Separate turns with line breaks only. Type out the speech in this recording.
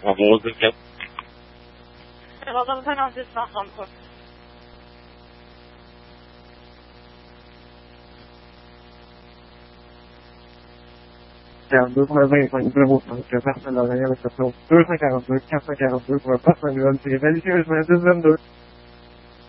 What was it, Cap?
Well, don't turn on this stuff on course.
Gambus med vägvagnsbevakning personal i hela station. Dörrarna gambus, kassagammus, våra passande runt i religiös med desvendor.